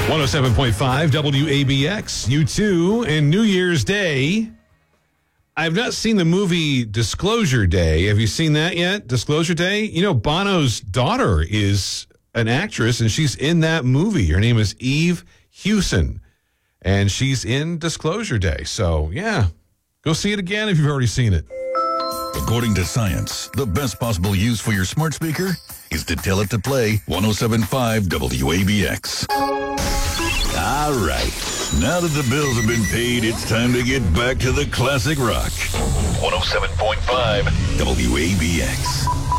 107.5 WABX, U2, and New Year's Day. I've not seen the movie Disclosure Day. Have you seen that yet? Disclosure Day? You know, Bono's daughter is an actress, and she's in that movie. Her name is Eve Hewson, and she's in Disclosure Day. So, yeah, go see it again if you've already seen it. According to science, the best possible use for your smart speaker is to tell it to play 107.5 WABX. All right. Now that the bills have been paid, it's time to get back to the classic rock. 107.5 WABX.